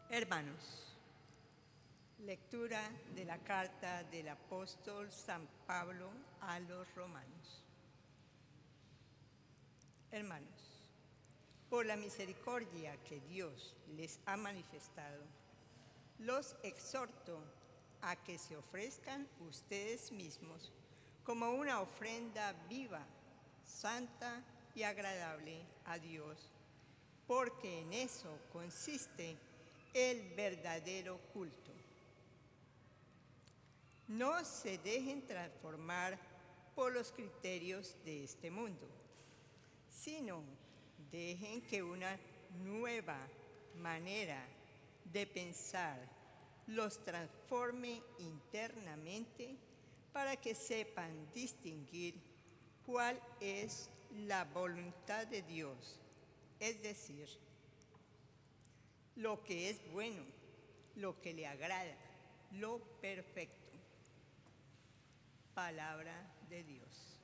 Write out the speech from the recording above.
Hermanos, lectura de la carta del apóstol San Pablo a los romanos. Hermanos, por la misericordia que Dios les ha manifestado, los exhorto a que se ofrezcan ustedes mismos como una ofrenda viva, santa y agradable a Dios, porque en eso consiste el verdadero culto. No se dejen transformar por los criterios de este mundo, sino dejen que una nueva manera de pensar los transforme internamente para que sepan distinguir cuál es la voluntad de Dios, es decir, lo que es bueno, lo que le agrada, lo perfecto. Palabra de Dios.